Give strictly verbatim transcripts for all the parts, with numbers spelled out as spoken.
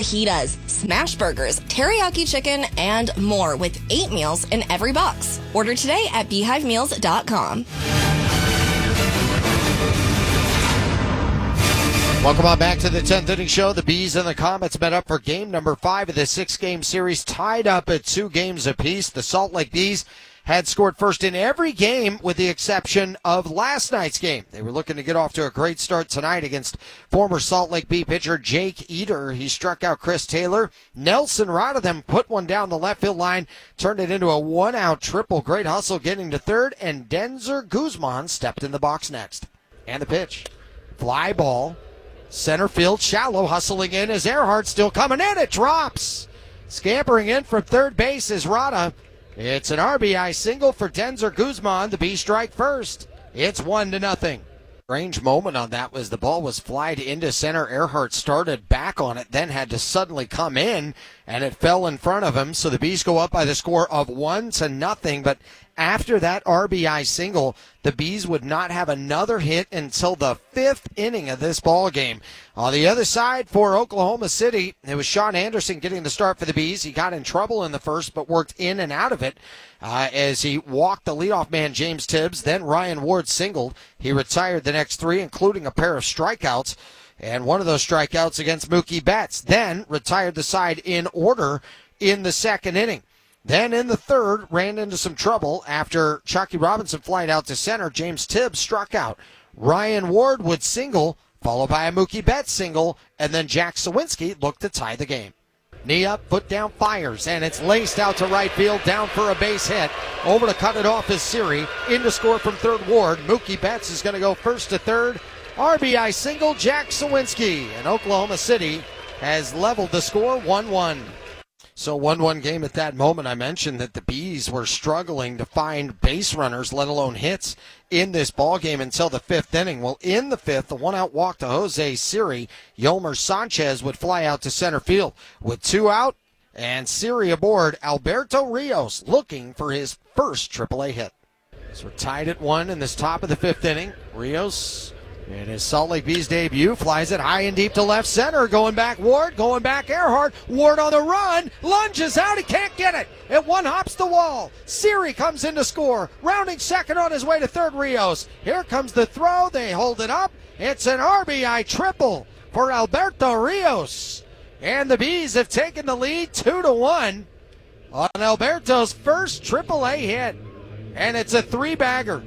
fajitas, smash burgers, teriyaki chicken, and more with eight meals in every box. Order today at beehive meals dot com. Welcome on back to the tenth inning show. The Bees and the Comets met up for game number five of the six-game series, tied up at two games apiece. The Salt Lake Bees had scored first in every game with the exception of last night's game. They were looking to get off to a great start tonight against former Salt Lake Bee pitcher Jake Eder. He struck out Chris Taylor. Nelson Rada then put one down the left field line, turned it into a one-out triple. Great hustle getting to third, and Denzer Guzman stepped in the box next. And the pitch. Fly ball. Center field, shallow, hustling in as Earhart still coming in. It drops. Scampering in from third base is Rada. It's an R B I single for Denzer Guzman. The Bees strike first. It's one to nothing. Strange moment on that was the ball was flied into center. Earhart started back on it, then had to suddenly come in, and it fell in front of him. So the Bees go up by the score of one to nothing. But after that R B I single, the Bees would not have another hit until the fifth inning of this ball game. On the other side for Oklahoma City, it was Sean Anderson getting the start for the Bees. He got in trouble in the first, but worked in and out of it uh, as he walked the leadoff man James Tibbs. Then Ryan Ward singled. He retired the next three, including a pair of strikeouts, and one of those strikeouts against Mookie Betts. Then retired the side in order in the second inning. Then in the third, ran into some trouble after Chucky Robinson flied out to center. James Tibbs struck out. Ryan Ward would single, followed by a Mookie Betts single, and then Jack Sawinski looked to tie the game. Knee up, foot down, fires, and it's laced out to right field, down for a base hit. Over to cut it off is Siri. In to score from third Ward. Mookie Betts is going to go first to third. R B I single, Jack Sawinski. And Oklahoma City has leveled the score one one. So one one game at that moment. I mentioned that the Bees were struggling to find base runners, let alone hits, in this ball game until the fifth inning. Well, in the fifth, the one-out walk to Jose Siri, Yolmer Sanchez would fly out to center field. With two out and Siri aboard, Alberto Rios looking for his first triple A hit. So we're tied at one in this top of the fifth inning. Rios, in his Salt Lake Bees debut, flies it high and deep to left center. Going back Ward, going back Earhart. Ward on the run, lunges out, he can't get it. It one hops the wall. Siri comes in to score. Rounding second on his way to third, Rios. Here comes the throw, they hold it up. It's an R B I triple for Alberto Rios. And the Bees have taken the lead two to one on Alberto's first triple A hit. And it's a three-bagger.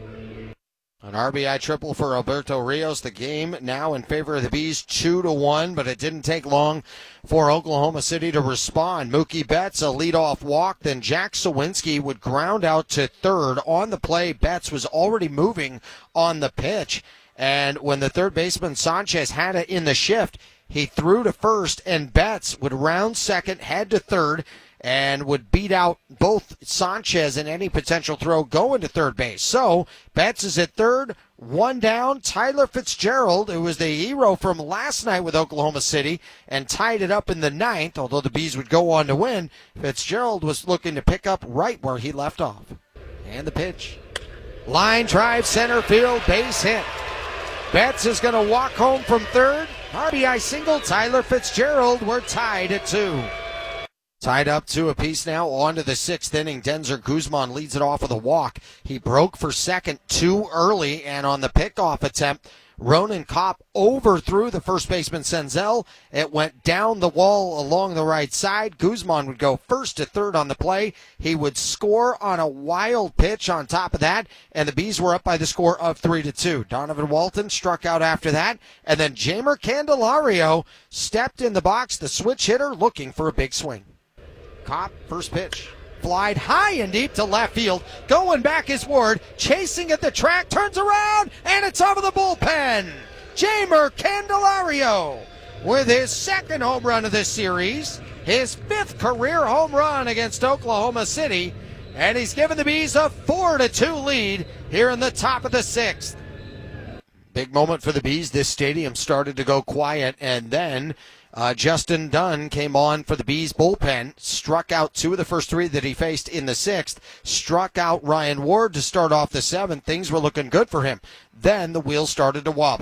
An R B I triple for Alberto Rios. The game now in favor of the Bees, two to one, but it didn't take long for Oklahoma City to respond. Mookie Betts, a leadoff walk, then Jack Sawinski would ground out to third. On the play, Betts was already moving on the pitch, and when the third baseman Sanchez had it in the shift, he threw to first, and Betts would round second, head to third, and would beat out both Sanchez and any potential throw going to third base. So Betts is at third, one down. Tyler Fitzgerald, who was the hero from last night with Oklahoma City and tied it up in the ninth, although the Bees would go on to win, Fitzgerald was looking to pick up right where he left off. And the pitch. Line drive, center field, base hit. Betts is going to walk home from third. R B I single, Tyler Fitzgerald. We're tied at two. Tied up two apiece now, on to the sixth inning. Denzer Guzman leads it off with a walk. He broke for second too early, and on the pickoff attempt, Ronan Kopp overthrew the first baseman Senzel. It went down the wall along the right side. Guzman would go first to third on the play. He would score on a wild pitch on top of that, and the Bees were up by the score of three to two. Donovan Walton struck out after that, and then Jeimer Candelario stepped in the box, the switch hitter, looking for a big swing. Kopp, first pitch, flied high and deep to left field. Going back is Ward, chasing at the track, turns around, and it's over the bullpen. Jeimer Candelario with his second home run of this series, his fifth career home run against Oklahoma City, and he's given the Bees a four to two lead here in the top of the sixth. Big moment for the Bees. This stadium started to go quiet, and then Uh, Justin Dunn came on for the Bees bullpen, struck out two of the first three that he faced in the sixth, struck out Ryan Ward to start off the seventh. Things were looking good for him. Then the wheels started to wobble,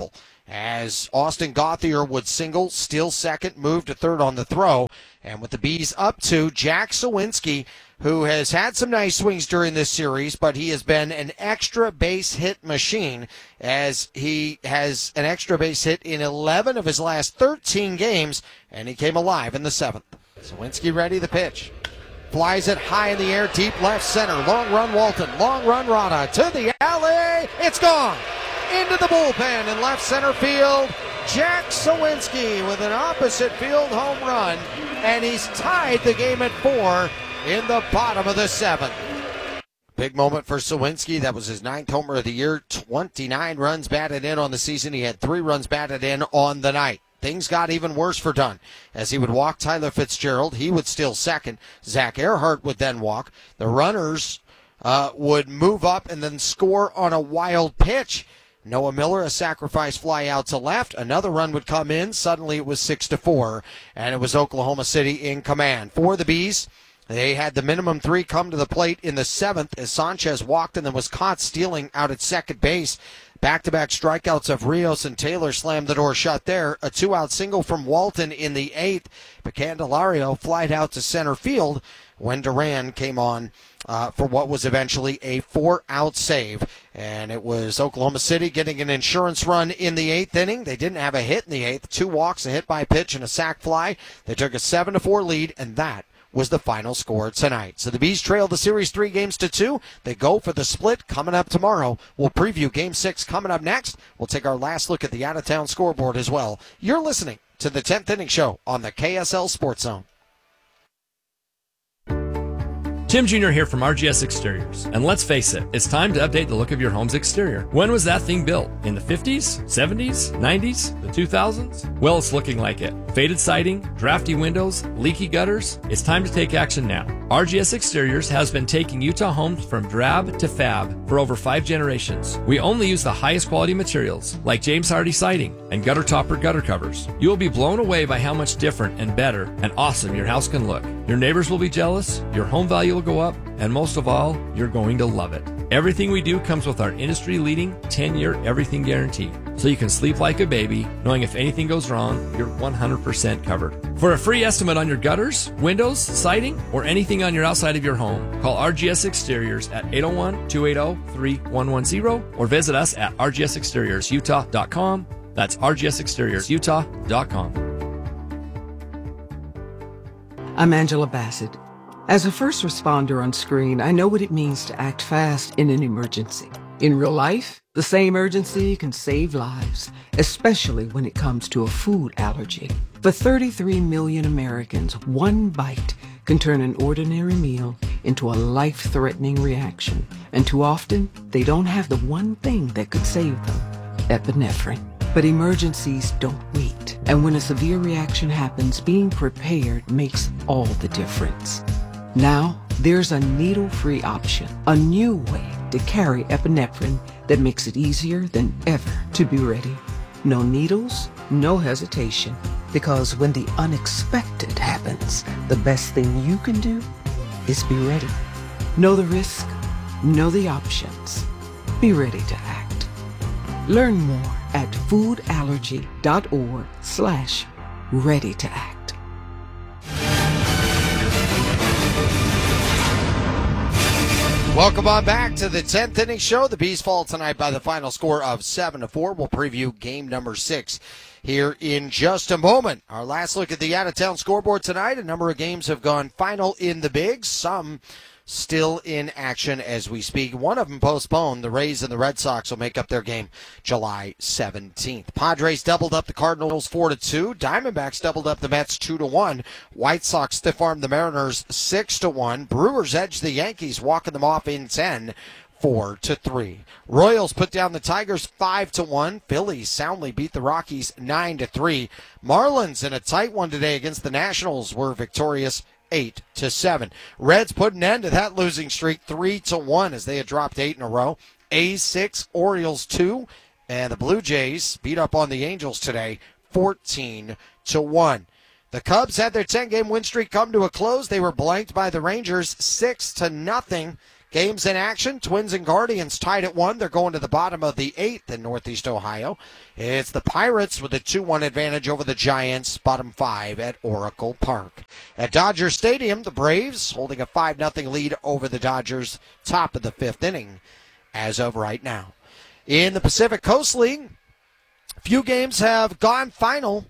as Austin Gauthier would single, steal second, move to third on the throw. And with the Bees up to Jack Sawinski, who has had some nice swings during this series, but he has been an extra base hit machine, as he has an extra base hit in eleven of his last thirteen games, and he came alive in the seventh. Sawinski ready, the pitch. Flies it high in the air, deep left center. Long run Walton, long run Rana to the alley. It's gone. Into the bullpen in left center field. Jack Sawinski with an opposite field home run, and he's tied the game at four in the bottom of the seventh. Big moment for Sawinski. That was his ninth homer of the year. twenty-nine runs batted in on the season. He had three runs batted in on the night. Things got even worse for Dunn, as he would walk Tyler Fitzgerald. He would steal second. Zach Earhart would then walk. The runners uh, would move up and then score on a wild pitch. Noah Miller, a sacrifice fly out to left. Another run would come in. Suddenly it was six to four, and it was Oklahoma City in command. For the Bees, they had the minimum three come to the plate in the seventh as Sanchez walked and then was caught stealing out at second base. Back-to-back strikeouts of Rios and Taylor slammed the door shut there. A two-out single from Walton in the eighth. But Candelario flied out to center field when Duran came on uh, for what was eventually a four-out save. And it was Oklahoma City getting an insurance run in the eighth inning. They didn't have a hit in the eighth. Two walks, a hit by pitch, and a sac fly. They took a seven to four lead, and that was the final score tonight. So the Bees trail the series three games to two. They go for the split coming up tomorrow. We'll preview game six coming up next. We'll take our last look at the out-of-town scoreboard as well. You're listening to the tenth Inning Show on the K S L Sports Zone. Tim Junior here from R G S Exteriors. And let's face it, it's time to update the look of your home's exterior. When was that thing built? In the fifties, seventies, nineties, the two thousands? Well, it's looking like it. Faded siding, drafty windows, leaky gutters. It's time to take action now. R G S Exteriors has been taking Utah homes from drab to fab for over five generations. We only use the highest quality materials, like James Hardy siding and gutter topper gutter covers. You will be blown away by how much different and better and awesome your house can look. Your neighbors will be jealous, your home value will go up, and most of all, you're going to love it. Everything we do comes with our industry-leading ten-year everything guarantee, so you can sleep like a baby, knowing if anything goes wrong, you're one hundred percent covered. For a free estimate on your gutters, windows, siding, or anything on your outside of your home, call R G S Exteriors at eight oh one, two eight oh, three one one zero or visit us at r g s exteriors utah dot com. That's r g s exteriors utah dot com. I'm Angela Bassett. As a first responder on screen, I know what it means to act fast in an emergency. In real life, the same urgency can save lives, especially when it comes to a food allergy. For thirty-three million Americans, one bite can turn an ordinary meal into a life-threatening reaction. And too often, they don't have the one thing that could save them, epinephrine. But emergencies don't wait. And when a severe reaction happens, being prepared makes all the difference. Now, there's a needle-free option, a new way to carry epinephrine that makes it easier than ever to be ready. No needles, no hesitation, because when the unexpected happens, the best thing you can do is be ready. Know the risk, know the options, be ready to act. Learn more at foodallergy.org slash ready to act. Welcome on back to the tenth Inning Show. The Bees fall tonight by the final score of seven to four. We'll preview game number six here in just a moment. Our last look at the out-of-town scoreboard tonight. A number of games have gone final in the bigs. Some still in action as we speak. One of them postponed. The Rays and the Red Sox will make up their game July seventeenth. Padres doubled up the Cardinals four to two. Diamondbacks doubled up the Mets two to one. White Sox stiff-armed the Mariners six to one. Brewers edged the Yankees, walking them off in ten. Four to three. Royals put down the Tigers five to one. Phillies soundly beat the Rockies nine to three. Marlins in a tight one today against the Nationals were victorious eight to seven. Reds put an end to that losing streak three to one as they had dropped eight in a row. A's six, Orioles two, and the Blue Jays beat up on the Angels today fourteen to one. The Cubs had their ten-game win streak come to a close. They were blanked by the Rangers six to nothing. Games in action, Twins and Guardians tied at one. They're going to the bottom of the eighth in Northeast Ohio. It's the Pirates with a two one advantage over the Giants, bottom five at Oracle Park. At Dodger Stadium, the Braves holding a five nothing lead over the Dodgers, top of the fifth inning as of right now. In the Pacific Coast League, a few games have gone final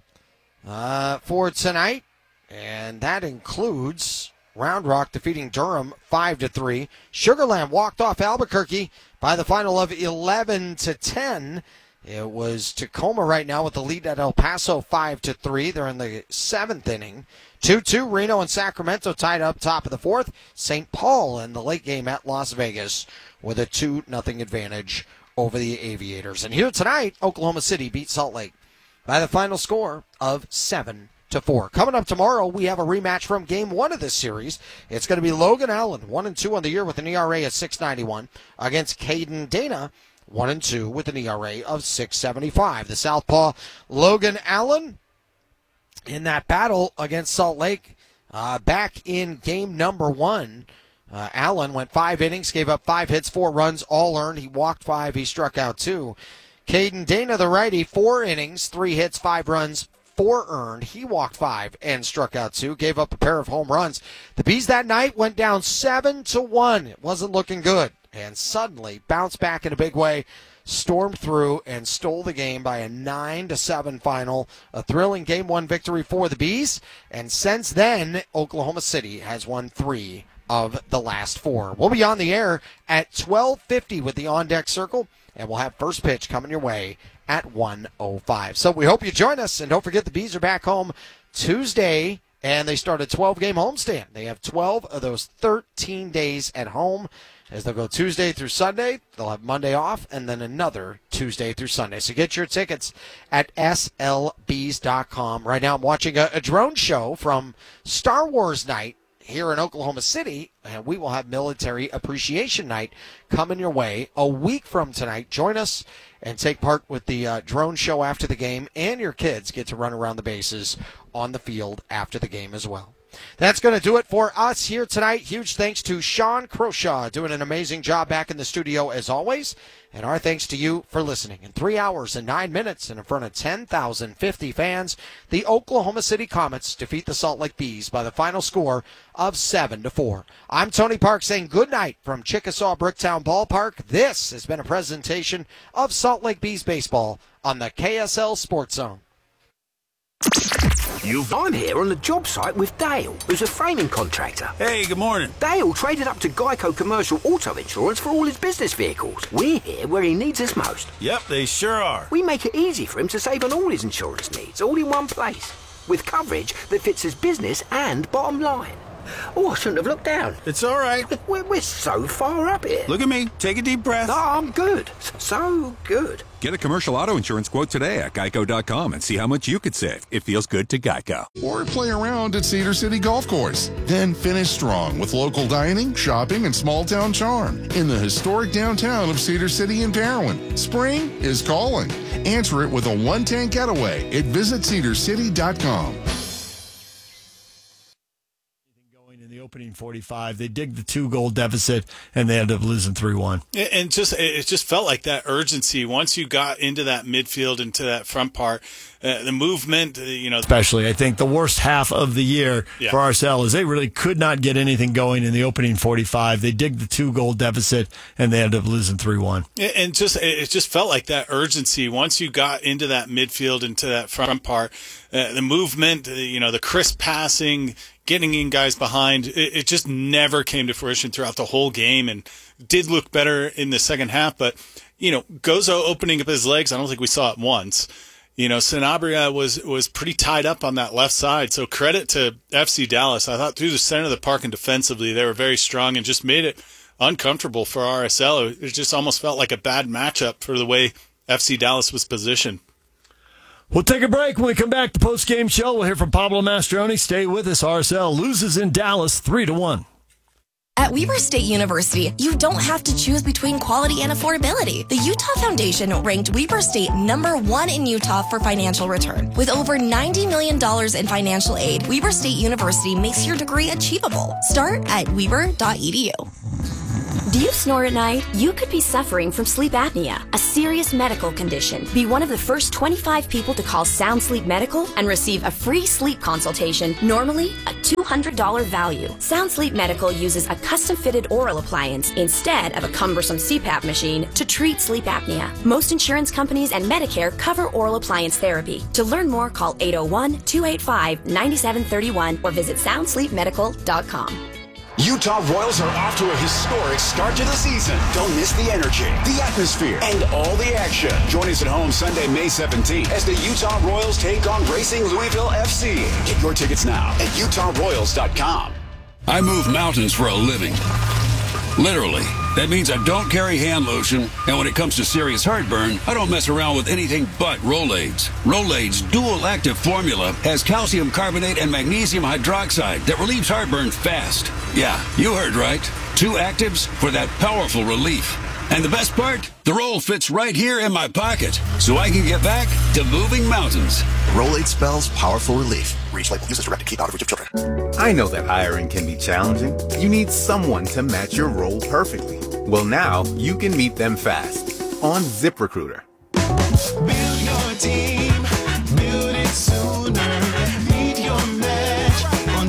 uh, for tonight, and that includes Round Rock defeating Durham five to three. Sugarland walked off Albuquerque by the final of eleven to ten. It was Tacoma right now with the lead at El Paso five to three. They're in the seventh inning. two two, Reno and Sacramento tied up top of the fourth. Saint Paul in the late game at Las Vegas with a two nothing advantage over the Aviators. And here tonight, Oklahoma City beat Salt Lake by the final score of seven to four. Coming up tomorrow, we have a rematch from game one of this series. It's going to be Logan Allen, one and two on the year with an E R A of six ninety-one, against Caden Dana, one and two with an E R A of six seventy-five. The Southpaw Logan Allen in that battle against Salt Lake uh, back in game number one. Uh, Allen went five innings, gave up five hits, four runs, all earned. He walked five, he struck out two. Caden Dana, the righty, four innings, three hits, five runs, four earned. He walked five and struck out two, gave up a pair of home runs. The Bees that night went down seven to one. It wasn't looking good, and suddenly bounced back in a big way, stormed through and stole the game by a nine to seven final. A thrilling game one victory for the Bees, and since then, Oklahoma City has won three of the last four. We'll be on the air at twelve fifty with the On Deck Circle, and we'll have first pitch coming your way at one oh five. So we hope you join us, and don't forget the Bees are back home Tuesday, and they start a twelve-game homestand. They have twelve of those thirteen days at home as they'll go Tuesday through Sunday. They'll have Monday off, and then another Tuesday through Sunday. So get your tickets at S L Bees dot com. Right now I'm watching a, a drone show from Star Wars Night here in Oklahoma City, and we will have Military Appreciation Night coming your way a week from tonight. Join us and take part with the uh, drone show after the game, and your kids get to run around the bases on the field after the game as well. That's going to do it for us here tonight. Huge thanks to Sean Croshaw, doing an amazing job back in the studio as always. And our thanks to you for listening. In three hours and nine minutes and in front of ten thousand fifty fans, the Oklahoma City Comets defeat the Salt Lake Bees by the final score of seven to four. I'm Tony Park saying good night from Chickasaw Bricktown Ballpark. This has been a presentation of Salt Lake Bees baseball on the K S L Sports Zone. You've... I'm here on the job site with Dale, who's a framing contractor. Hey, good morning. Dale traded up to Geico Commercial Auto Insurance for all his business vehicles. We're here where he needs us most. Yep, they sure are. We make it easy for him to save on all his insurance needs, all in one place, with coverage that fits his business and bottom line. Oh, I shouldn't have looked down. It's all right. We're, we're so far up here. Look at me. Take a deep breath. Oh, I'm good. So good. Get a commercial auto insurance quote today at geico dot com and see how much you could save. It feels good to Geico. Or play around at Cedar City Golf Course. Then finish strong with local dining, shopping, and small town charm in the historic downtown of Cedar City and Parowan. Spring is calling. Answer it with a one-tank getaway at visit cedar city dot com. Opening forty-five, they dig the two-goal deficit, and they end up losing three one. And just it just felt like that urgency once you got into that midfield, into that front part, uh, the movement, uh, you know. Especially, I think the worst half of the year yeah. for R S L is they really could not get anything going in the opening forty-five. They dig the two-goal deficit, and they end up losing three one. And just it just felt like that urgency once you got into that midfield, into that front part, uh, the movement, uh, you know, the crisp passing, getting in guys behind, it, it just never came to fruition throughout the whole game, and did look better in the second half. But, you know, Gozo opening up his legs, I don't think we saw it once. You know, Sanabria was, was pretty tied up on that left side. So credit to F C Dallas. I thought through the center of the park and defensively, they were very strong and just made it uncomfortable for R S L. It just almost felt like a bad matchup for the way F C Dallas was positioned. We'll take a break. When we come back, the post-game show, we'll hear from Pablo Mastroeni. Stay with us. R S L loses in Dallas three to one. At Weber State University, you don't have to choose between quality and affordability. The Utah Foundation ranked Weber State number one in Utah for financial return. With over ninety million dollars in financial aid, Weber State University makes your degree achievable. Start at weber dot e d u. Do you snore at night? You could be suffering from sleep apnea, a serious medical condition. Be one of the first twenty-five people to call Sound Sleep Medical and receive a free sleep consultation, normally a two hundred dollars value. Sound Sleep Medical uses a custom-fitted oral appliance instead of a cumbersome C PAP machine to treat sleep apnea. Most insurance companies and Medicare cover oral appliance therapy. To learn more, call eight oh one, two eight five, nine seven three one or visit sound sleep medical dot com. Utah Royals are off to a historic start to the season. Don't miss the energy, the atmosphere, and all the action. Join us at home Sunday, May seventeenth as the Utah Royals take on Racing Louisville F C. Get your tickets now at utah royals dot com. I move mountains for a living. Literally. That means I don't carry hand lotion, and when it comes to serious heartburn, I don't mess around with anything but Rolaids. Rolaids' dual-active formula has calcium carbonate and magnesium hydroxide that relieves heartburn fast. Yeah, you heard right. Two actives for that powerful relief. And the best part? The roll fits right here in my pocket, so I can get back to moving mountains. Rolade spells powerful relief. Reach label. Use as directed. Keep out of reach of children. I know that hiring can be challenging. You need someone to match your role perfectly. Well, now you can meet them fast on ZipRecruiter. Build your team. Build it sooner. Meet your match on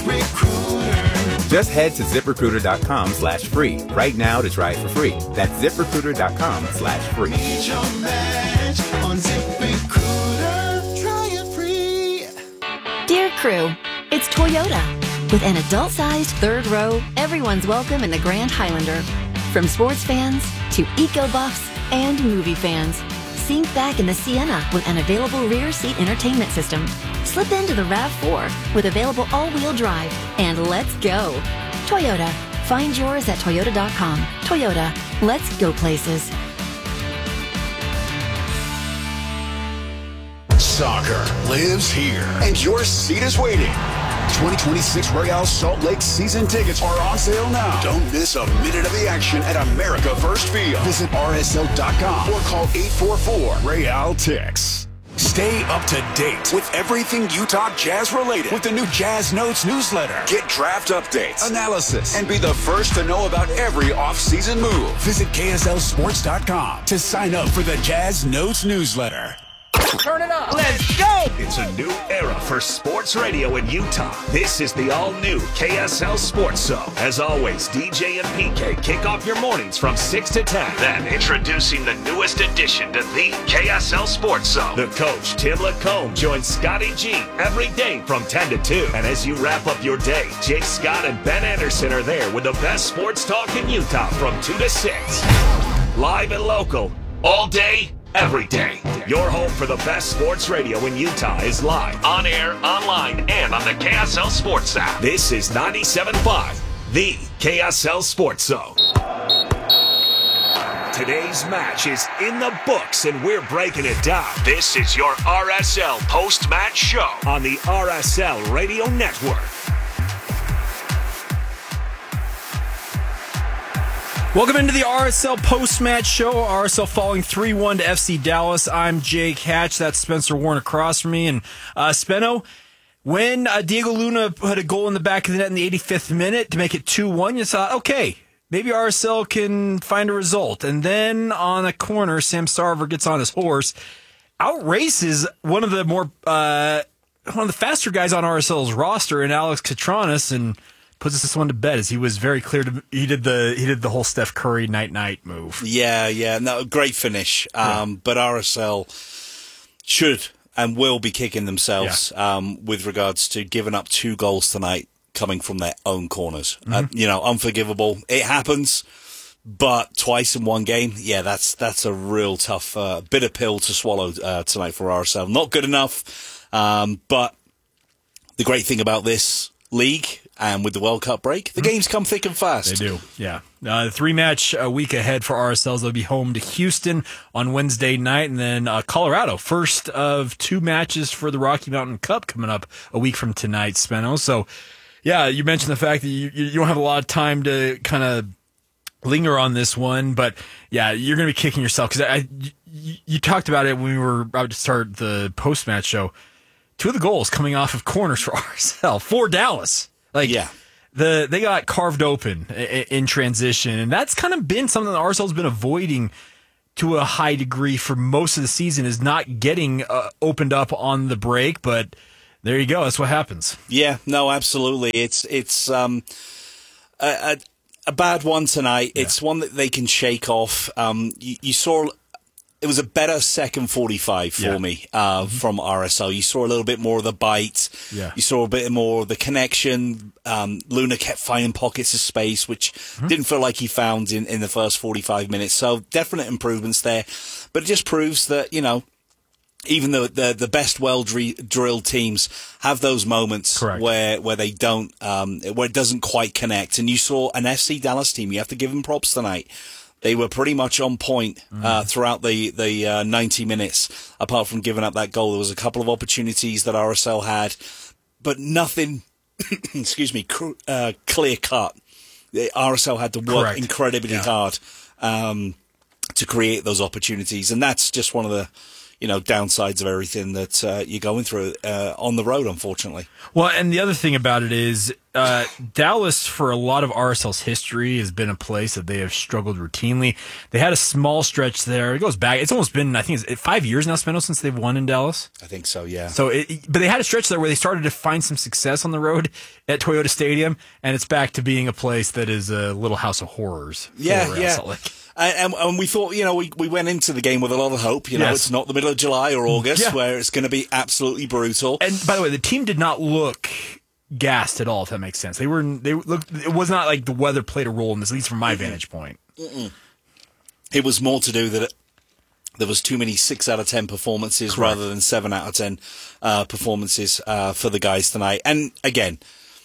ZipRecruiter. Just head to ZipRecruiter.com slash free right now to try it for free. That's ZipRecruiter.com slash free. Meet your match on ZipRecruiter. Try it free. Dear crew, it's Toyota. With an adult-sized third row, everyone's welcome in the Grand Highlander. From sports fans to eco-buffs and movie fans. Sink back in the Sienna with an available rear seat entertainment system. Slip into the RAV four with available all-wheel drive. And let's go. Toyota. Find yours at toyota dot com. Toyota. Let's go places. Soccer lives here, and your seat is waiting. twenty twenty-six Real Salt Lake season tickets are on sale now. Don't miss a minute of the action at America First Field. Visit R S L dot com or call eight four four, Real Tix. Stay up to date with everything Utah Jazz related with the new Jazz Notes newsletter. Get draft updates, analysis, and be the first to know about every off-season move. Visit K S L sports dot com to sign up for the Jazz Notes newsletter. Turn it up. Let's go. It's a new era for sports radio in Utah. This is the all-new K S L Sports Zone. As always, D J and P K kick off your mornings from six to ten. Then, introducing the newest addition to the K S L Sports Zone. The coach, Tim Lacombe, joins Scotty G every day from ten to two. And as you wrap up your day, Jake Scott and Ben Anderson are there with the best sports talk in Utah from two to six. Live and local, all day, every day. Your home for the best sports radio in Utah is live, on air, online, and on the K S L Sports app. This is ninety-seven point five, the K S L Sports Zone. Today's match is in the books, and we're breaking it down. This is your R S L post-match show on the R S L Radio Network. Welcome into the R S L post-match show. R S L falling three one to F C Dallas. I'm Jake Hatch. That's Spencer Warren across from me. And uh, Spenno, when uh, Diego Luna put a goal in the back of the net in the eighty-fifth minute to make it two one, you thought, okay, maybe R S L can find a result. And then on a corner, Sam Sarver gets on his horse, outraces one of the more uh, one of the faster guys on R S L's roster, in Alex Catranas, and puts this one to bed, as he was very clear to he did the he did the whole Steph Curry night night move. Yeah, yeah, no, great finish. Um, yeah. But R S L should and will be kicking themselves yeah. um, with regards to giving up two goals tonight coming from their own corners. Mm-hmm. Uh, you know, unforgivable. It happens, but twice in one game, yeah, that's that's a real tough uh, bitter pill to swallow uh, tonight for R S L. Not good enough, um, but the great thing about this league, and with the World Cup break, the games come thick and fast. They do, yeah. Uh, three-match a week ahead for R S Ls. They'll be home to Houston on Wednesday night, and then uh, Colorado, first of two matches for the Rocky Mountain Cup coming up a week from tonight, Spenno. So, yeah, you mentioned the fact that you, you don't have a lot of time to kind of linger on this one, but, yeah, you're going to be kicking yourself, because I, you, you talked about it when we were about to start the post-match show. Two of the goals coming off of corners for R S L for Dallas. Like, yeah. the they got carved open in, in transition, and that's kind of been something that R S L's been avoiding to a high degree for most of the season, is not getting uh, opened up on the break. But there you go. That's what happens. Yeah, no, absolutely. It's it's um, a, a, a bad one tonight. Yeah. It's one that they can shake off. Um, you, you saw. It was a better second forty-five for yeah. me uh, mm-hmm. from R S L. You saw a little bit more of the bite. Yeah. You saw a bit more of the connection. Um, Luna kept finding pockets of space, which mm-hmm. didn't feel like he found in, in the first forty-five minutes. So definite improvements there. But it just proves that, you know, even though the the best well-drilled teams have those moments Correct. where where they don't, um, where it doesn't quite connect. And you saw an F C Dallas team. You have to give them props tonight. They were pretty much on point uh, throughout the the uh, ninety minutes. Apart from giving up that goal, there was a couple of opportunities that R S L had, but nothing. excuse me, cr- uh, clear cut. The R S L had to work Correct. incredibly yeah. hard um, to create those opportunities, and that's just one of the, you know, downsides of everything that uh, you're going through uh, on the road, unfortunately. Well, and the other thing about it is uh, Dallas, for a lot of R S L's history, has been a place that they have struggled routinely. They had a small stretch there. It goes back. It's almost been, I think, it's five years now, Spino, since they've won in Dallas. I think so, yeah. So, it, but they had a stretch there where they started to find some success on the road at Toyota Stadium, and it's back to being a place that is a little house of horrors. Yeah, for yeah. Salt Lake. And, and we thought, you know, we, we went into the game with a lot of hope. You know, Yes. it's not the middle of July or August Yeah. where it's going to be absolutely brutal. And by the way, the team did not look gassed at all, if that makes sense. They were, they looked, it was not like the weather played a role in this, at least from my Mm-mm. vantage point. Mm-mm. It was more to do that it, there was too many six out of ten performances Correct. rather than seven out of ten uh, performances uh, for the guys tonight. And again,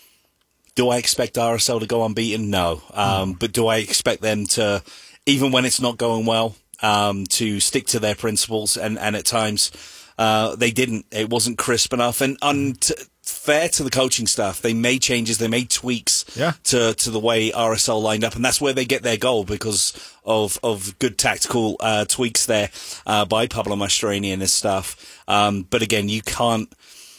do I expect R S L to go unbeaten? No. Um, mm. But do I expect them to, even when it's not going well, um, to stick to their principles? And, and at times, uh, they didn't. It wasn't crisp enough. And unfair to the coaching staff. They made changes. They made tweaks yeah. to, to the way R S L lined up. And that's where they get their goal because of, of good tactical, uh, tweaks there, uh, by Pablo Mastroeni and his staff. Um, but again, you can't,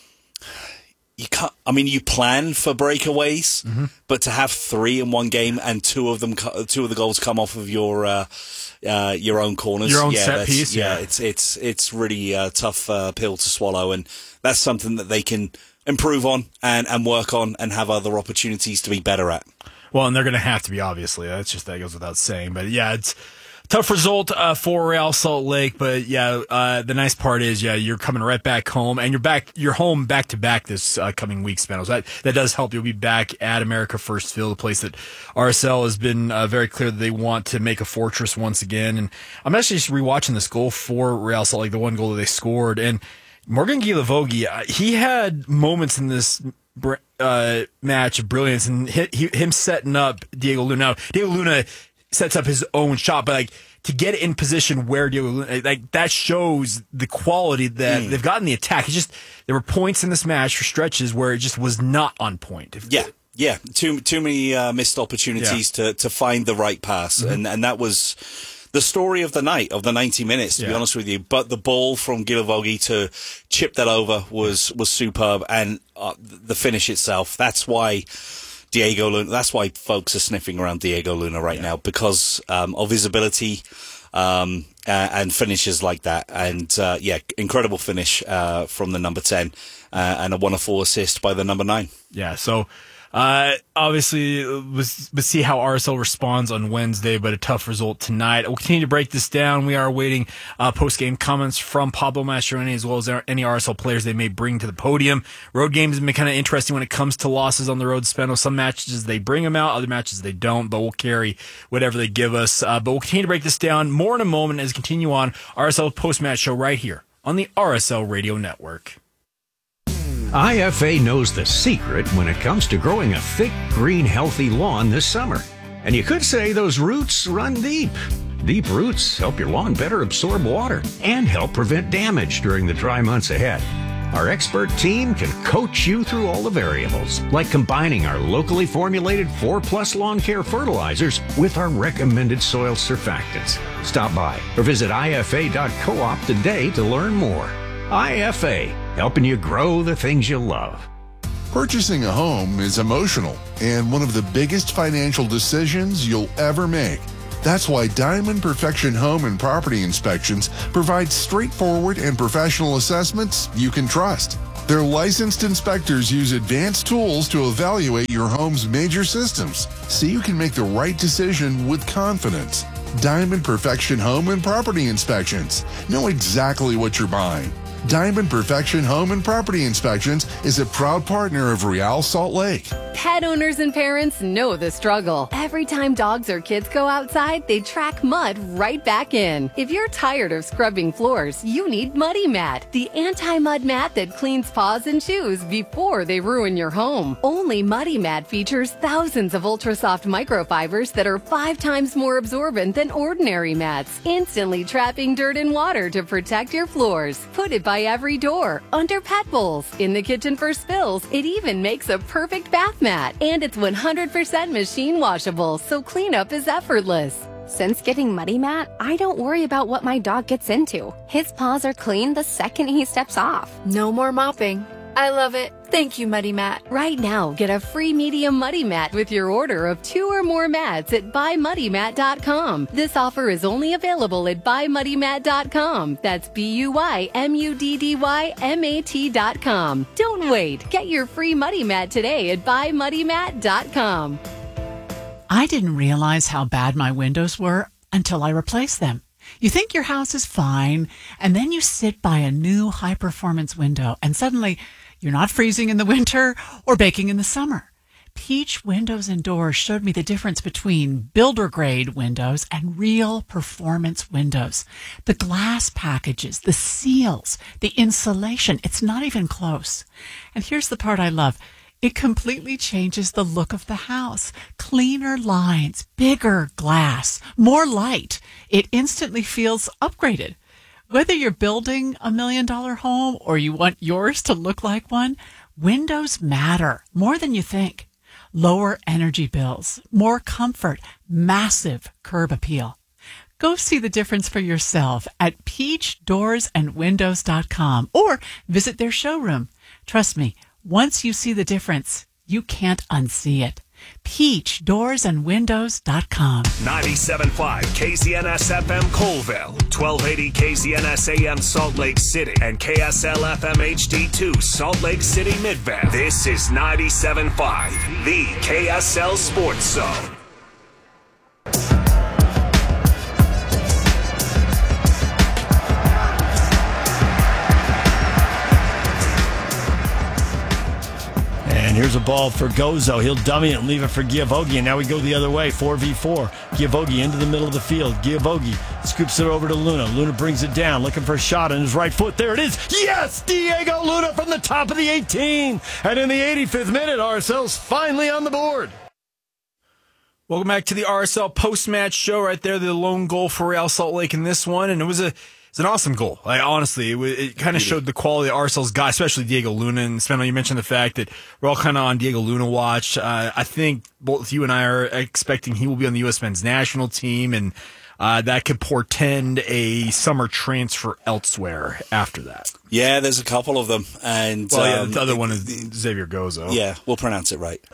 You can't. I mean, you plan for breakaways, mm-hmm. but to have three in one game and two of them, two of the goals come off of your uh, uh, your own corners, your own yeah, set that's, piece. yeah, Yeah, it's it's it's really a tough uh, pill to swallow, and that's something that they can improve on and, and work on and have other opportunities to be better at. Well, and they're going to have to be, obviously. That's just, that goes without saying. But yeah, it's tough result uh, for Real Salt Lake, but yeah, uh, the nice part is, yeah, you're coming right back home, and you're back, you're home back to back this uh, coming week, Spanos. That that does help. You'll be back at America First Field, a place that R S L has been uh, very clear that they want to make a fortress once again. And I'm actually just rewatching this goal for Real Salt Lake, the one goal that they scored, and Morgan Guilavogi, uh, he had moments in this uh, match of brilliance, and hit, he, him setting up Diego Luna. Now, Diego Luna sets up his own shot, but like to get in position where Diego Luna, like that shows the quality that mm. they've got in the attack. It's just there were points in this match for stretches where it just was not on point. Yeah, yeah, too too many uh, missed opportunities yeah. to to find the right pass, mm-hmm. and and that was the story of the night, of the ninety minutes, to yeah. be honest with you. But the ball from Guilavogi to chip that over was was superb, and uh, the finish itself. That's why Diego Luna, that's why folks are sniffing around Diego Luna right yeah. now, because um, of his ability um, uh, and finishes like that. And uh, yeah, incredible finish uh, from the number ten uh, and a wonderful assist by the number nine. Yeah, so uh, obviously we'll see how R S L responds on Wednesday, but a tough result tonight. We'll continue to break this down. We are awaiting uh, post-game comments from Pablo Mastroeni as well as any R S L players they may bring to the podium. Road games have been kind of interesting when it comes to losses on the road. Speno, some matches they bring them out, other matches they don't, but we'll carry whatever they give us. Uh, but we'll continue to break this down more in a moment as we continue on R S L post-match show right here on the R S L Radio Network. I F A knows the secret when it comes to growing a thick, green, healthy lawn this summer. And you could say those roots run deep. Deep roots help your lawn better absorb water and help prevent damage during the dry months ahead. Our expert team can coach you through all the variables, like combining our locally formulated four plus lawn care fertilizers with our recommended soil surfactants. Stop by or visit I F A dot coop today to learn more. I F A, helping you grow the things you love. Purchasing a home is emotional and one of the biggest financial decisions you'll ever make. That's why Diamond Perfection Home and Property Inspections provide straightforward and professional assessments you can trust. Their licensed inspectors use advanced tools to evaluate your home's major systems so you can make the right decision with confidence. Diamond Perfection Home and Property Inspections. Know exactly what you're buying. Diamond Perfection Home and Property Inspections is a proud partner of Real Salt Lake. Pet owners and parents know the struggle. Every time dogs or kids go outside, they track mud right back in. If you're tired of scrubbing floors, you need Muddy Mat, the anti-mud mat that cleans paws and shoes before they ruin your home. Only Muddy Mat features thousands of ultra-soft microfibers that are five times more absorbent than ordinary mats, instantly trapping dirt and water to protect your floors. Put it by every door, under pet bowls, in the kitchen for spills. It even makes a perfect bath mat. And it's one hundred percent machine washable, so cleanup is effortless. Since getting Muddy Mat, I don't worry about what my dog gets into. His paws are clean the second he steps off. No more mopping. I love it. Thank you, Muddy Mat. Right now, get a free medium Muddy Mat with your order of two or more mats at buy muddy mat dot com. This offer is only available at buy muddy mat dot com. That's B U Y M U D D Y M A T dot com. Don't wait. Get your free Muddy Mat today at buy muddy mat dot com. I didn't realize how bad my windows were until I replaced them. You think your house is fine, and then you sit by a new high-performance window, and suddenly you're not freezing in the winter or baking in the summer. Peach Windows and Doors showed me the difference between builder-grade windows and real performance windows. The glass packages, the seals, the insulation, it's not even close. And here's the part I love. It completely changes the look of the house. Cleaner lines, bigger glass, more light. It instantly feels upgraded. Whether you're building a million dollar home or you want yours to look like one, windows matter more than you think. Lower energy bills, more comfort, massive curb appeal. Go see the difference for yourself at peach doors and windows dot com or visit their showroom. Trust me, once you see the difference, you can't unsee it. peach doors and windows dot com. ninety-seven point five K Z N S F M Colville, twelve eighty K Z N S A M Salt Lake City, and K S L F M H D two Salt Lake City Midvale. This is ninety-seven point five, the K S L Sports Zone. And here's a ball for Gozo. He'll dummy it and leave it for Giavogi. And now we go the other way, four v four. Giavogi into the middle of the field. Giavogi scoops it over to Luna. Luna brings it down, looking for a shot on his right foot. There it is. Yes! Diego Luna from the top of the eighteen. And in the eighty-fifth minute, R S L's finally on the board. Welcome back to the R S L post-match show. Right there, the lone goal for Real Salt Lake in this one. And it was a It's an awesome goal. Like, honestly, it, it kind of showed the quality of R S L's guy, especially Diego Luna. And Spano, you mentioned the fact that we're all kind of on Diego Luna watch. Uh, I think both you and I are expecting he will be on the U S men's national team, and uh, that could portend a summer transfer elsewhere after that. Yeah, there's a couple of them. And well, yeah, um, the other it, one is Xavier Gozo. Yeah, we'll pronounce it right.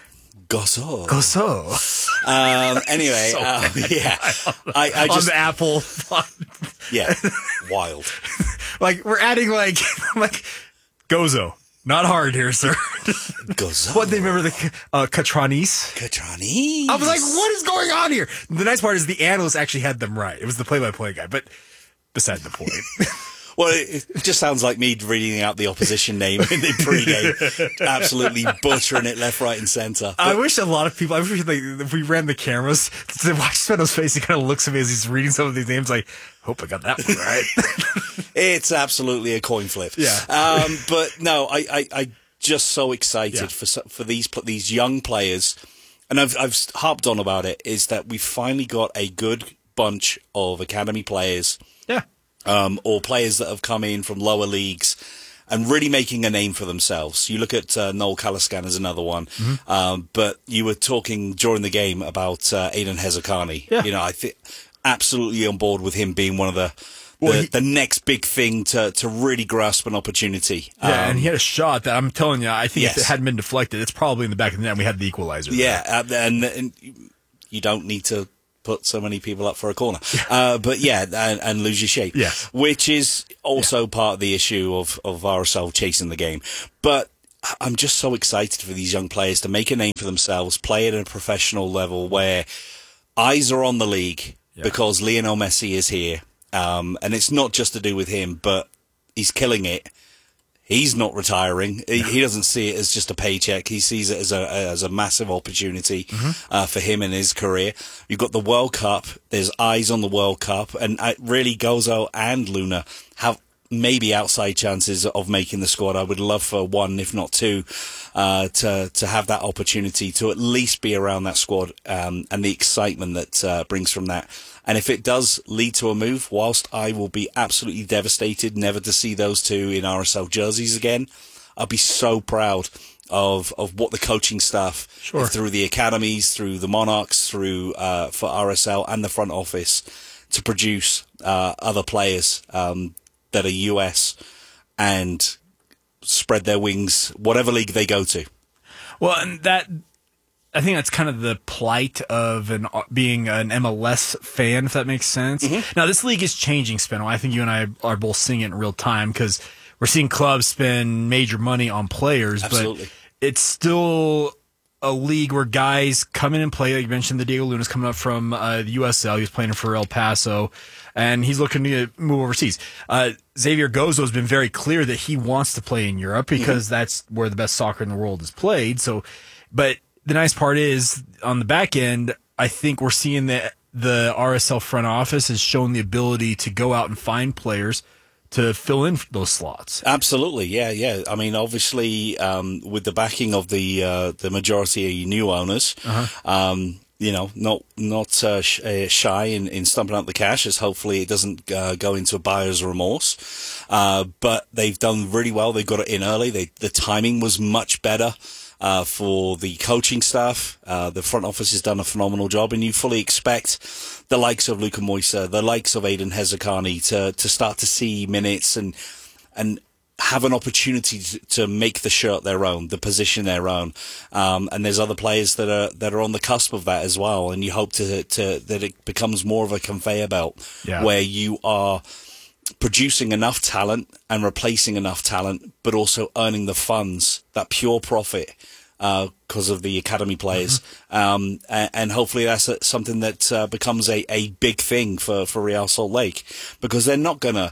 Gozo. Gozo. Um, anyway, So um, bad. yeah. I, I just, on the Apple. yeah, wild. Like, we're adding, like, like Gozo. Not hard here, sir. Gozo. What, they remember the uh, Catranis? Catranis. I was like, what is going on here? The nice part is the analyst actually had them right. It was the play-by-play guy, but beside the point. Well, it, it just sounds like me reading out the opposition name in the pregame, absolutely butchering it left, right, and centre. I wish a lot of people, I wish like, if we ran the cameras, to watch Spano's face, he kind of looks at me as he's reading some of these names like, hope I got that one right. It's absolutely a coin flip. Yeah. Um, but no, I, I, I just so excited Yeah. for for these these young players, and I've I've harped on about it, is that we finally got a good bunch of academy players. Yeah. Um, or players that have come in from lower leagues and really making a name for themselves. You look at uh, Noel Kalaskan as another one, Mm-hmm. um, but you were talking during the game about uh, Aidan Hezekani. Yeah. You know, I think absolutely on board with him being one of the the, Well, he- the next big thing to, to really grasp an opportunity. Yeah, Um, and he had a shot that I'm telling you, I think Yes. if it hadn't been deflected, it's probably in the back of the net. And we had the equalizer. Yeah, uh, and, and you don't need to put so many people up for a corner. Uh, but yeah, and, and lose your shape. Yeah. Which is also part of the issue of, of R S L chasing the game. But I'm just so excited for these young players to make a name for themselves, play at a professional level where eyes are on the league because Lionel Messi is here. Um, and it's not just to do with him, but he's killing it. He's not retiring. He, he doesn't see it as just a paycheck. He sees it as a as a massive opportunity uh, for him in his career. You've got the World Cup. There's eyes on the World Cup, and uh, really Gozo and Luna have maybe outside chances of making the squad. I would love for one, if not two, uh, to to have that opportunity to at least be around that squad, um, and the excitement that uh, brings from that. And if it does lead to a move, whilst I will be absolutely devastated never to see those two in R S L jerseys again, I'll be so proud of of what the coaching staff, Sure. through the academies, through the Monarchs, through uh, for R S L and the front office, to produce uh, other players um, that are U S and spread their wings, whatever league they go to. Well, and that, I think that's kind of the plight of an being an M L S fan, if that makes sense. Mm-hmm. Now, this league is changing, Spino. I think you and I are both seeing it in real time because we're seeing clubs spend major money on players, Absolutely. but it's still a league where guys come in and play. Like you mentioned, the Diego Luna's coming up from uh, the U S L. He was playing for El Paso, and he's looking to move overseas. Uh, Xavier Gozo has been very clear that he wants to play in Europe because Mm-hmm. that's where the best soccer in the world is played. So, but the nice part is on the back end, I think we're seeing that the R S L front office has shown the ability to go out and find players to fill in those slots. Absolutely, yeah, yeah. I mean, obviously, um, with the backing of the uh, the majority of new owners, Uh-huh. um, you know, not not uh, sh- uh, shy in, in stumping out the cash, as hopefully it doesn't uh, go into a buyer's remorse. Uh, but they've done really well. They got it in early. They, the timing was much better. Uh, for the coaching staff, uh, the front office has done a phenomenal job, and you fully expect the likes of Luka Moisa, the likes of Aiden Hezekani to to start to see minutes and and have an opportunity to, to make the shirt their own, the position their own. Um, and there's other players that are that are on the cusp of that as well, and you hope to to that it becomes more of a conveyor belt Yeah. where you are producing enough talent and replacing enough talent, but also earning the funds, that pure profit, because uh, of the academy players. Mm-hmm. Um, and, and hopefully that's a, something that uh, becomes a, a big thing for, for Real Salt Lake, because they're not going to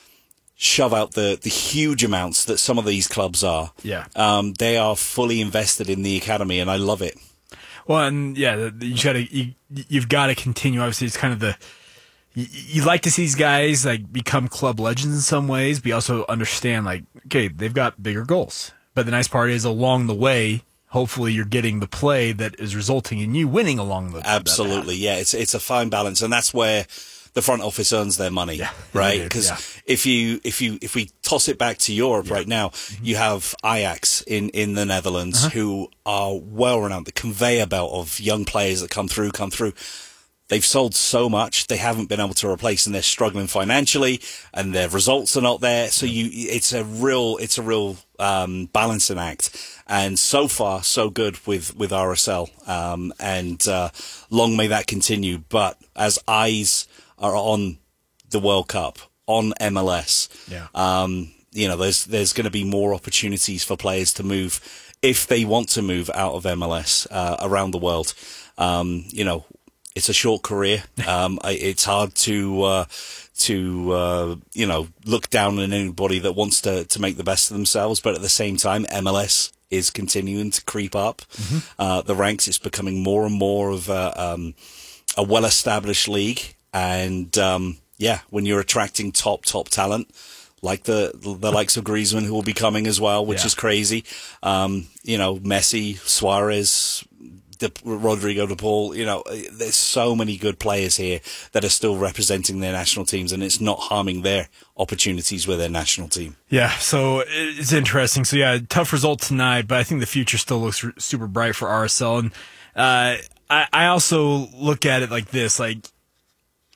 shove out the, the huge amounts that some of these clubs are. Yeah. Um, they are fully invested in the academy, and I love it. Well, and yeah, you gotta, you, you've got to continue. Obviously, it's kind of the, you, you like to see these guys like become club legends in some ways, but you also understand like, okay, they've got bigger goals. But the nice part is along the way, hopefully you're getting the play that is resulting in you winning along the Absolutely, yeah. It's it's a fine balance, and that's where the front office earns their money, yeah, right? It Because yeah. if you if you if we toss it back to Europe yeah. right now, mm-hmm. you have Ajax in in the Netherlands, uh-huh. who are well renowned, the conveyor belt of young players that come through, come through. They've sold so much, they haven't been able to replace, and they're struggling financially, and their results are not there. So you, it's a real, it's a real um, balancing act. And so far, so good with with R S L, um, and uh, long may that continue. But as eyes are on the World Cup, on M L S, yeah. um, you know, there's there's going to be more opportunities for players to move if they want to move out of M L S uh, around the world. Um, you know. It's a short career. Um, it's hard to, uh, to, uh, you know, look down on anybody that wants to, to make the best of themselves. But at the same time, M L S is continuing to creep up, mm-hmm. uh, the ranks. It's becoming more and more of a, um, a well-established league. And, um, yeah, when you're attracting top, top talent, like the, the likes of Griezmann, who will be coming as well, which yeah. is crazy. Um, you know, Messi, Suarez, De, Rodrigo De Paul, you know, there's so many good players here that are still representing their national teams, and it's not harming their opportunities with their national team. Yeah, so it's interesting. So yeah, tough result tonight, but I think the future still looks super bright for R S L. And uh, I, I also look at it like this: like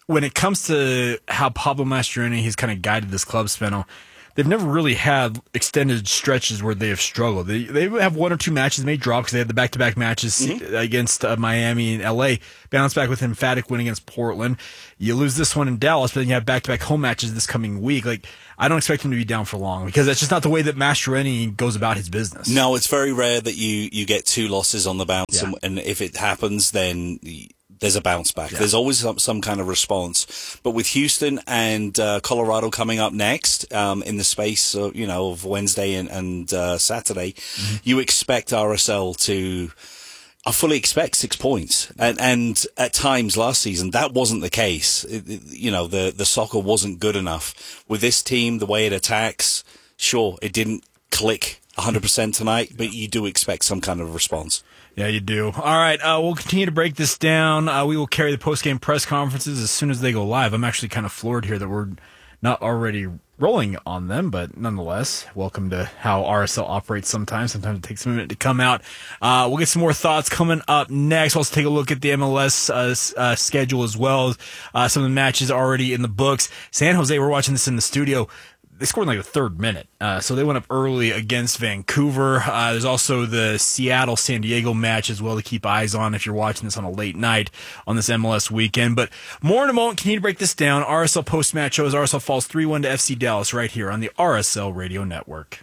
when it comes to how Pablo Mastroeni has kind of guided this club, Spino, they've never really had extended stretches where they have struggled. They they have one or two matches they may drop because they had the back-to-back matches mm-hmm. against uh, Miami and L A. Bounce back with an emphatic win against Portland. You lose this one in Dallas, but then you have back-to-back home matches this coming week. Like, I don't expect him to be down for long because that's just not the way that Mastroeni goes about his business. No, it's very rare that you, you get two losses on the bounce, Yeah. and, and if it happens, then there's a bounce back. Yeah. There's always some, some kind of response. But with Houston and uh, Colorado coming up next um, in the space of, you know, of Wednesday and, and uh, Saturday, mm-hmm. you expect R S L to... I fully expect six points. And, and at times last season, that wasn't the case. It, it, you know, the, the soccer wasn't good enough. With this team, the way it attacks, sure, it didn't click one hundred percent tonight, but you do expect some kind of response. Yeah, you do. All right, uh, we'll continue to break this down. Uh, we will carry the post-game press conferences as soon as they go live. I'm actually kind of floored here that we're not already rolling on them, but nonetheless, welcome to how R S L operates sometimes. Sometimes it takes a minute to come out. Uh, we'll get some more thoughts coming up next. We'll also take a look at the M L S uh, uh, schedule as well. Uh, some of the matches already in the books. San Jose, we're watching this in the studio. They scored in like the third minute, uh, so they went up early against Vancouver. Uh, there's also the Seattle-San Diego match as well to keep eyes on if you're watching this on a late night on this M L S weekend. But more in a moment. Continue to break this down. R S L post-match show as R S L falls three one to F C Dallas right here on the R S L Radio Network.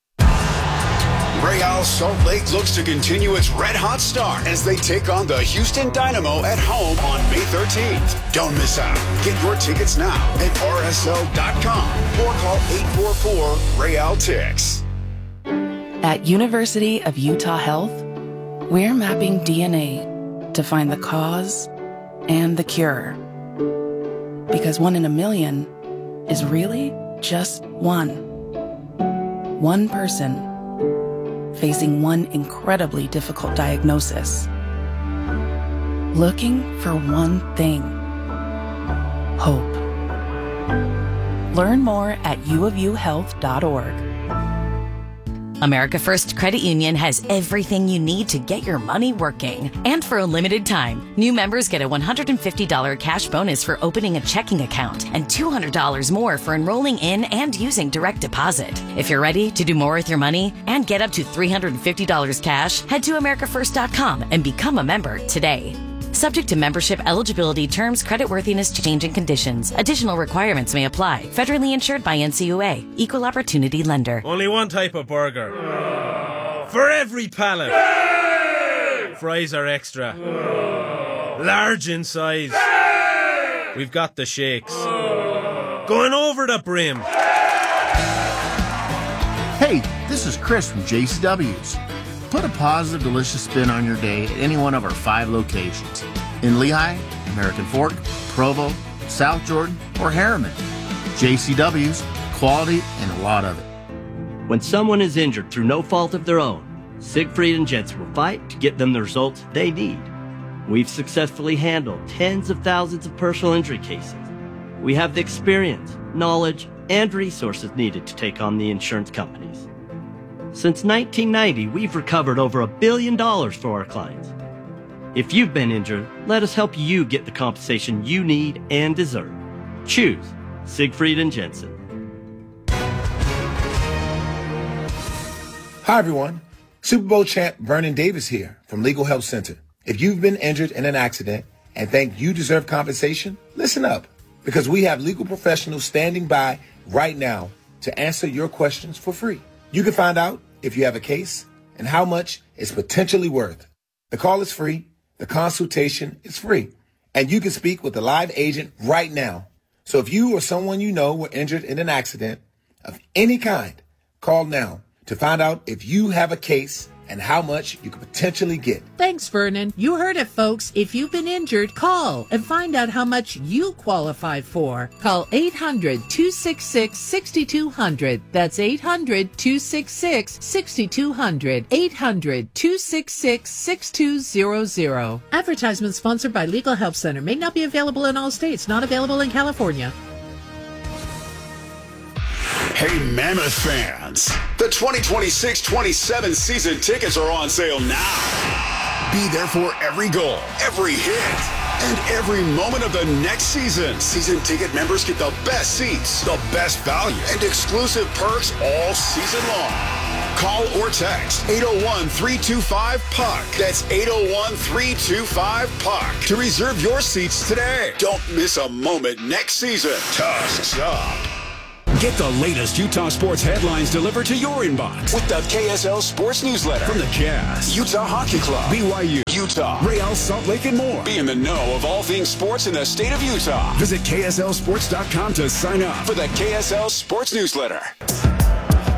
Real Salt Lake looks to continue its red-hot start as they take on the Houston Dynamo at home on May thirteenth. Don't miss out. Get your tickets now at R S L dot com or call eight four four Real Tix. At University of Utah Health, we're mapping D N A to find the cause and the cure. Because one in a million is really just one. One person facing one incredibly difficult diagnosis. Looking for one thing. Hope. Learn more at u of u health dot org. America First Credit Union has everything you need to get your money working. And for a limited time, new members get a one hundred fifty dollars cash bonus for opening a checking account and two hundred dollars more for enrolling in and using direct deposit. If you're ready to do more with your money and get up to three hundred fifty dollars cash, head to america first dot com and become a member today. Subject to membership eligibility, terms, creditworthiness, changing conditions. Additional requirements may apply. Federally insured by N C U A. Equal Opportunity Lender. Only one type of burger. For every pallet. Fries are extra. Large in size. We've got the shakes. Going over the brim. Hey, this is Chris from J C W's. Put a positive, delicious spin on your day at any one of our five locations. In Lehigh, American Fork, Provo, South Jordan, or Harriman. J C W's, quality and a lot of it. When someone is injured through no fault of their own, Siegfried and Jensen will fight to get them the results they need. We've successfully handled tens of thousands of personal injury cases. We have the experience, knowledge, and resources needed to take on the insurance companies. Since nineteen ninety, we've recovered over a billion dollars for our clients. If you've been injured, let us help you get the compensation you need and deserve. Choose Siegfried and Jensen. Hi, everyone. Super Bowl champ Vernon Davis here from Legal Help Center. If you've been injured in an accident and think you deserve compensation, listen up, because we have legal professionals standing by right now to answer your questions for free. You can find out if you have a case and how much it's potentially worth. The call is free. The consultation is free. And you can speak with a live agent right now. So if you or someone you know were injured in an accident of any kind, call now to find out if you have a case and how much you could potentially get. Thanks, Vernon. You heard it, folks. If you've been injured, call and find out how much you qualify for. Call eight hundred, two six six, six two zero zero. That's eight hundred, two six six, six two zero zero. eight hundred, two six six, six two zero zero. Advertisement sponsored by Legal Help Center. May not be available in all states. Not available in California. Hey, Mammoth fans, the twenty twenty-six twenty-seven season tickets are on sale now. Be there for every goal, every hit, and every moment of the next season. Season ticket members get the best seats, the best value, and exclusive perks all season long. Call or text eight oh one, three two five, P U C. That's eight oh one, three two five, P U C to reserve your seats today. Don't miss a moment next season. Tusk's up. Get the latest Utah sports headlines delivered to your inbox with the K S L Sports Newsletter. From the Jazz, Utah Hockey Club, B Y U, Utah, Real Salt Lake, and more. Be in the know of all things sports in the state of Utah. Visit K S L sports dot com to sign up for the K S L Sports Newsletter.